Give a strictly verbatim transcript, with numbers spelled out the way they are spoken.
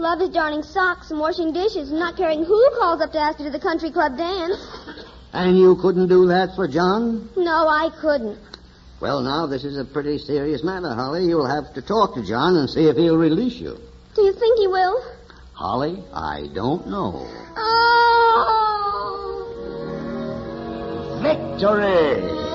Love is darning socks and washing dishes and not caring who calls up to ask you to the country club dance. And you couldn't do that for John? No, I couldn't. Well, now, this is a pretty serious matter, Holly. You'll have to talk to John and see if he'll release you. Do you think he will? Holly, I don't know. Oh! Victory!